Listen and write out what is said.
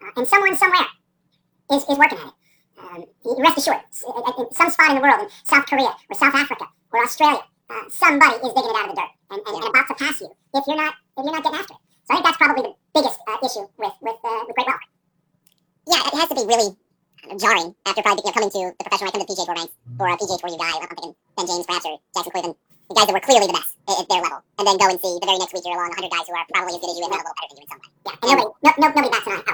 And someone somewhere is working at it. Rest assured, in some spot in the world, in South Korea or South Africa or Australia, somebody is digging it out of the dirt and about to pass you if you're not getting after it. So I think that's probably the biggest issue with Great Wall. Yeah, it has to be really jarring after probably coming to the professional, come to the PGA Tour ranks or a PGA Tour you guy. I'm thinking Ben James perhaps or Jackson Cleveland, the guys that were clearly the best at their level, and then go and see the very next week you're along 100 guys who are probably as good as you and a little better than you in some way. Yeah, and nobody bats an eye.